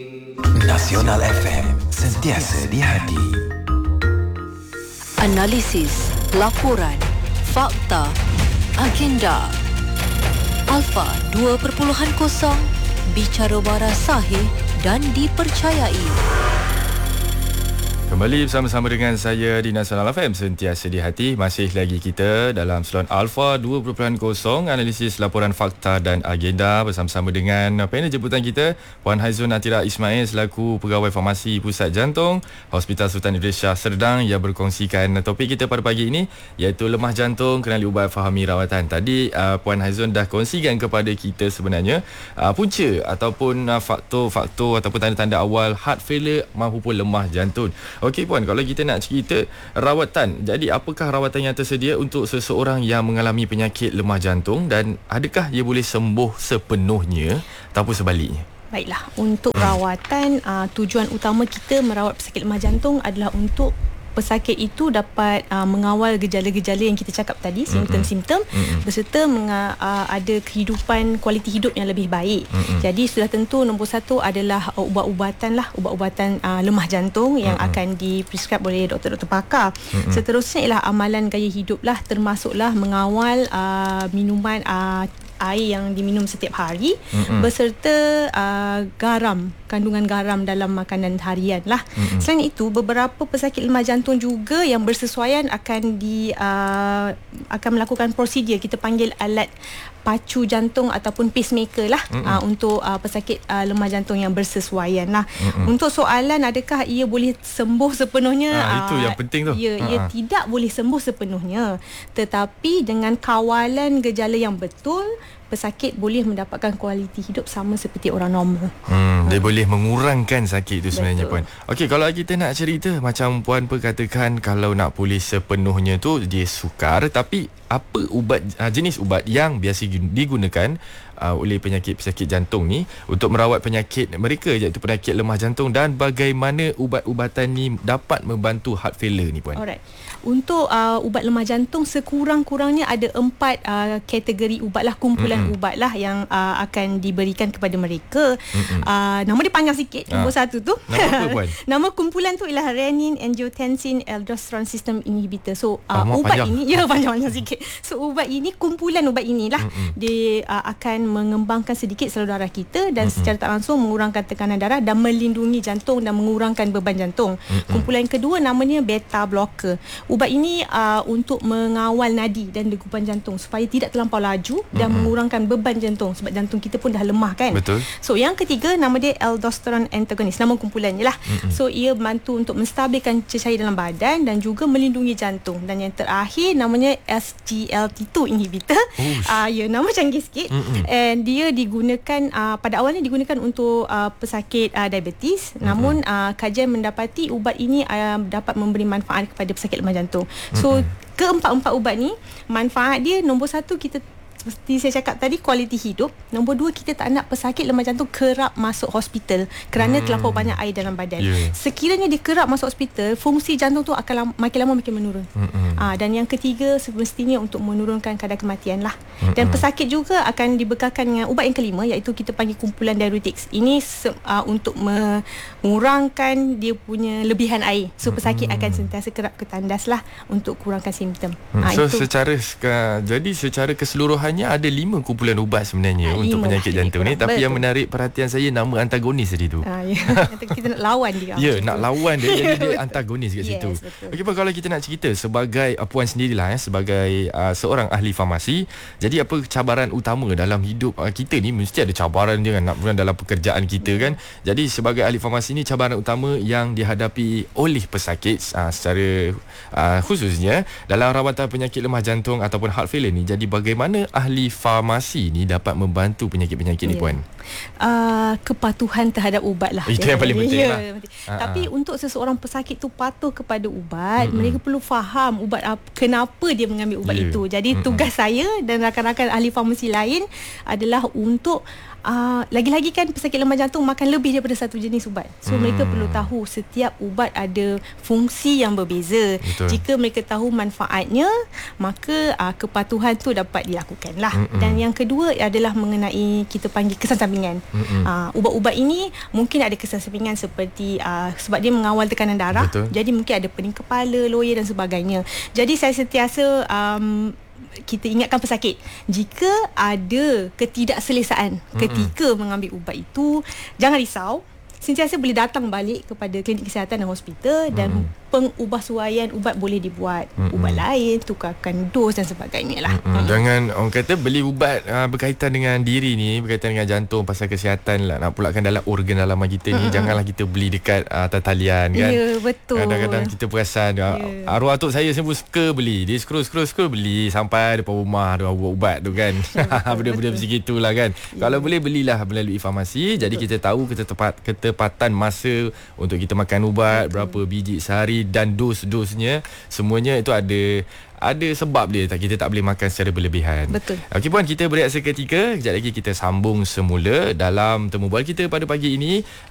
Nasional FM, sentiasa di hati. Analisis, laporan, fakta, agenda. Alpha 2.0, bicara waras sahih dan dipercayai. Kembali bersama-sama dengan saya di Nasional FM, sentiasa di hati. Masih lagi kita dalam salon Alpha 2.0, analisis laporan fakta dan agenda bersama-sama dengan panel jemputan kita, Puan Haizun Atira Ismail selaku Pegawai Farmasi Pusat Jantung Hospital Sultan Idris Shah Serdang, yang berkongsikan topik kita pada pagi ini iaitu lemah jantung, kenali ubat, fahami rawatan. Tadi Puan Haizun dah kongsikan kepada kita sebenarnya punca ataupun faktor-faktor ataupun tanda-tanda awal heart failure maupun lemah jantung. Okey Puan, kalau kita nak cerita rawatan, jadi apakah rawatan yang tersedia untuk seseorang yang mengalami penyakit lemah jantung dan adakah ia boleh sembuh sepenuhnya ataupun sebaliknya? Baiklah, untuk rawatan, tujuan utama kita merawat pesakit lemah jantung adalah untuk pesakit itu dapat mengawal gejala-gejala yang kita cakap tadi, simptom-simptom, berserta ada kehidupan, kualiti hidup yang lebih baik. Jadi sudah tentu nombor satu adalah ubat-ubatan lemah jantung yang akan diprescribe oleh doktor-doktor pakar. Seterusnya ialah amalan gaya hidup lah, termasuklah mengawal minuman air yang diminum setiap hari, beserta kandungan garam dalam makanan harian lah. Selain itu, beberapa pesakit lemah jantung juga yang bersesuaian akan melakukan prosedur, kita panggil alat pacu jantung ataupun pacemaker lah, untuk pesakit lemah jantung yang bersesuaian lah. Untuk soalan adakah ia boleh sembuh sepenuhnya, itu yang penting tu. Ia tidak boleh sembuh sepenuhnya, tetapi dengan kawalan gejala yang betul, pesakit boleh mendapatkan kualiti hidup sama seperti orang normal. Dia boleh mengurangkan sakit itu sebenarnya. Betul. Puan. Okey, kalau kita nak cerita macam Puan perkatakan, kalau nak pulih sepenuhnya tu dia sukar, tapi apa jenis ubat yang biasa digunakan oleh pesakit jantung ni untuk merawat penyakit mereka, iaitu penyakit lemah jantung, dan bagaimana ubat-ubatan ni dapat membantu heart failure ni Puan? Alright. Untuk ubat lemah jantung, sekurang-kurangnya ada 4 kategori ubat lah, kumpulan ubat lah yang akan diberikan kepada mereka. Nama dia panjang sikit. Nombor satu tu, nama apa Puan? nama kumpulan tu ialah renin angiotensin aldosterone system inhibitor. So ubat panjang. ini panjang sikit. So ubat ini, kumpulan ubat inilah dia akan mengembangkan sedikit salur darah kita dan secara tak langsung mengurangkan tekanan darah dan melindungi jantung dan mengurangkan beban jantung. Kumpulan kedua namanya beta blocker. Ubat ini untuk mengawal nadi dan degupan jantung supaya tidak terlampau laju dan mengurangkan beban jantung, sebab jantung kita pun dah lemah kan. Betul. So yang ketiga nama dia aldosterone antagonist, nama kumpulannya lah. So ia bantu untuk menstabilkan cecair dalam badan dan juga melindungi jantung. Dan yang terakhir namanya SGLT2 inhibitor. Nama canggih sikit. And dia digunakan pada awalnya digunakan untuk pesakit diabetes, namun kajian mendapati ubat ini dapat memberi manfaat kepada pesakit lemah jantung. So keempat-empat ubat ni, manfaat dia, nombor satu, kita seperti saya cakap tadi, kualiti hidup. Nombor dua, kita tak nak pesakit lemah jantung kerap masuk hospital kerana terlampau banyak air dalam badan. Sekiranya dia kerap masuk hospital, fungsi jantung tu akan makin lama makin menurun. Dan yang ketiga, semestinya untuk menurunkan kadar kematian lah. Dan pesakit juga akan dibekalkan dengan ubat yang kelima, iaitu kita panggil kumpulan diuretics. Ini untuk mengurangkan dia punya lebihan air. So pesakit akan sentiasa kerap ke tandas lah untuk kurangkan simptom. So itu. secara keseluruhan ada 5 kumpulan ubat sebenarnya untuk penyakit jantung ni. Tapi yang menarik perhatian saya, nama antagonis tadi tu. Kita nak lawan dia. Nak lawan dia. Jadi dia antagonis kat situ. Betul. Okey, kalau kita nak cerita sebagai Puan sendirilah, sebagai seorang ahli farmasi, jadi apa cabaran utama dalam hidup kita ni? Mesti ada cabaran dia kan, dalam pekerjaan kita kan. Jadi sebagai ahli farmasi ni, cabaran utama yang dihadapi oleh pesakit secara khususnya dalam rawatan penyakit lemah jantung ataupun heart failure ni, jadi bagaimana ahli farmasi ni dapat membantu penyakit-penyakit ni Puan? Kepatuhan terhadap ubat lah. Itu yang paling penting lah. Tapi untuk seseorang pesakit tu patuh kepada ubat, mereka perlu faham ubat kenapa dia mengambil ubat itu. Jadi tugas saya dan rakan-rakan ahli farmasi lain adalah untuk lagi-lagi kan pesakit lemah jantung makan lebih daripada satu jenis ubat. So mereka perlu tahu setiap ubat ada fungsi yang berbeza. Betul. Jika mereka tahu manfaatnya, maka kepatuhan tu dapat dilakukan lah. Dan yang kedua adalah mengenai kita panggil kesan sampingan. Ubat-ubat ini mungkin ada kesan sampingan seperti sebab dia mengawal tekanan darah. Betul. Jadi mungkin ada pening kepala, loya dan sebagainya. Jadi saya sentiasa kita ingatkan pesakit, jika ada ketidakselesaan ketika mengambil ubat itu, jangan risau. Sentiasa boleh datang balik kepada klinik kesihatan dan hospital dan pengubahsuaian ubat boleh dibuat. Ubat lain, tukarkan dos dan sebagainya lah. Jangan orang kata beli ubat berkaitan dengan diri ni, berkaitan dengan jantung, pasal kesihatan lah, nak pulakan dalam organ dalaman kita ni, janganlah kita beli dekat talian kan. Ya, betul. Kadang-kadang kita perasan arwah atuk saya pun suka beli. Dia scroll beli sampai depan rumah dia buat ubat tu kan. Benda-benda macam gitulah kan. Kalau boleh belilah melalui farmasi. Jadi kita tahu ketepatan masa untuk kita makan ubat, berapa biji sehari dan dos-dosnya, semuanya itu ada sebab dia. Kita tak boleh makan secara berlebihan. Betul. Okey puan, kita berehat seketika. Kejap lagi kita sambung semula dalam temu bual kita pada pagi ini.